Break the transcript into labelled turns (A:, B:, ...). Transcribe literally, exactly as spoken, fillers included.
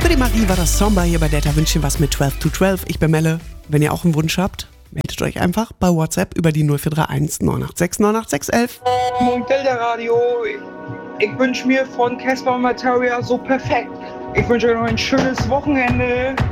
A: Für die Marie war das Somber hier bei Data Wünschen was mit zwölf to zwölf. Ich bin Melle. Wenn ihr auch einen Wunsch habt, meldet euch einfach bei WhatsApp über die null vier drei eins neun acht sechs neun acht sechs eins eins.
B: Moin Delta Radio. Ich, ich wünsche mir von Casper und Materia so perfekt. Ich wünsche euch noch ein schönes Wochenende.